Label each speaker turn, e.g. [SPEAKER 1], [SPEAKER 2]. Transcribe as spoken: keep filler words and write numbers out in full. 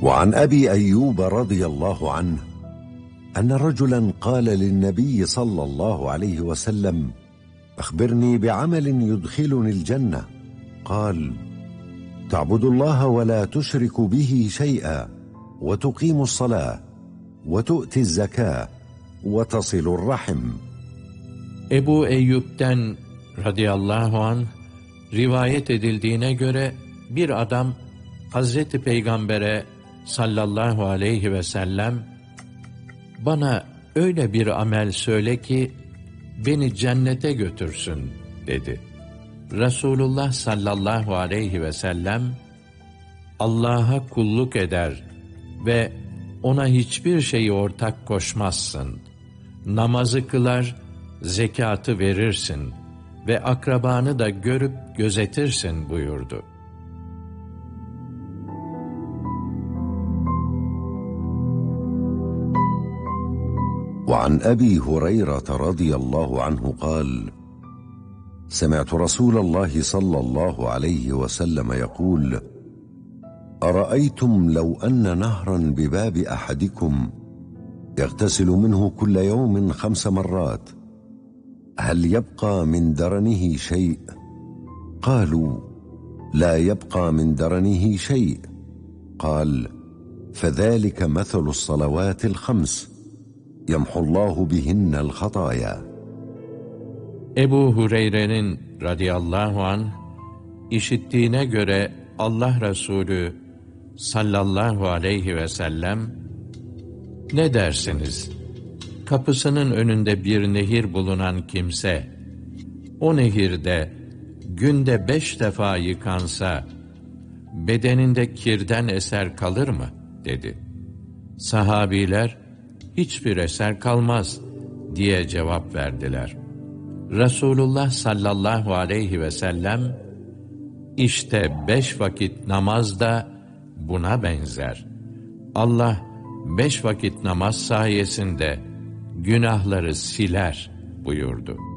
[SPEAKER 1] وعن أبي أيوب رضي الله عنه أن رجلا قال للنبي صلى الله عليه وسلم: أخبرني بعمل يدخلني الجنة. قال: تعبد الله ولا تشرك به شيئا، وتقيم الصلاة، وتؤتي الزكاة، وتصل الرحم.
[SPEAKER 2] Ebu Eyyub'den radıyallahu anh rivayet edildiğine göre bir adam Hazreti Peygamber'e sallallahu aleyhi ve sellem, bana öyle bir amel söyle ki beni cennete götürsün dedi. Resulullah sallallahu aleyhi ve sellem, Allah'a kulluk eder ve ona hiçbir şeyi ortak koşmazsın, namazı kılar, zekatı verirsin ve akrabanı da görüp gözetirsin buyurdu.
[SPEAKER 1] وعن أبي هريرة رضي الله عنه قال: سمعت رسول الله صلى الله عليه وسلم يقول: أرأيتم لو أن نهرا بباب أحدكم يغتسل منه كل يوم خمس مرات هل يبقى من درنه شيء؟ قالوا: لا يبقى من درنه شيء. قال: فذلك مثل الصلوات الخمس يمحو الله بهن الخطايا.
[SPEAKER 2] Ebu Hureyre'nin radıyallahu anh işittiğine göre Allah Resulü sallallahu aleyhi ve sellem, ne dersiniz? Kapısının önünde bir nehir bulunan kimse, o nehirde günde beş defa yıkansa, bedeninde kirden eser kalır mı? Dedi. Sahabiler, hiçbir eser kalmaz diye cevap verdiler. Resulullah sallallahu aleyhi ve sellem, işte beş vakit namaz da buna benzer. Allah beş vakit namaz sayesinde günahları siler buyurdu.